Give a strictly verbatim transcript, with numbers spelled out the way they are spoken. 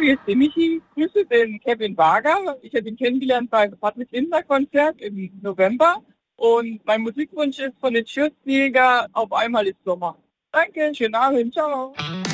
hier ist der Michi. Grüße den Kevin Wager. Ich habe ihn kennengelernt beim Patrick Lindner Konzert im November. Und mein Musikwunsch ist von den Schürzenjäger Auf einmal ist Sommer. Danke, schönen Abend, ciao.